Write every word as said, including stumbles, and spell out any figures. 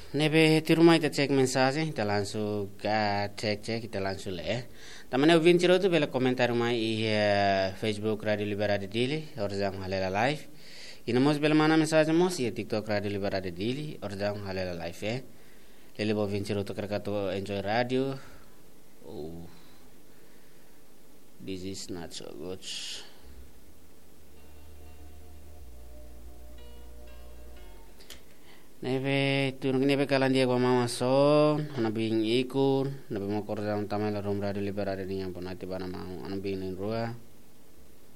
Nebe di rumah kita cek mensagem, kita langsung uh, cek cek kita langsung le. Tamane ouvinte tu bela comentário mai e uh, Facebook Radio Liberdade Dili, orzang halela live. E namos bela mana mensagem mos e TikTok Radio Liberdade Dili, orzang halela live eh. Lele bo ouvinte tu kerkato enjoy radio. Oh, this is not so good. Nebe turun nebe kalan dia gua mama son, ana bing ikun, nebe mo korda un tamela rom radio liberare ni yang ponati bana mau, ana bing nin rua.